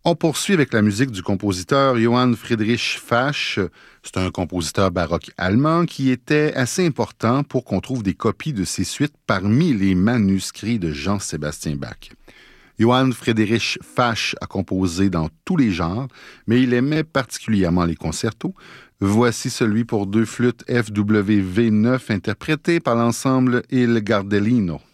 On poursuit avec la musique du compositeur Johann Friedrich Fasch. C'est un compositeur baroque allemand qui était assez important pour qu'on trouve des copies de ses suites parmi les manuscrits de Jean-Sébastien Bach. Johann Friedrich Fasch a composé dans tous les genres, mais il aimait particulièrement les concertos. Voici celui pour deux flûtes FWV 9 interprété par l'ensemble Il Gardellino.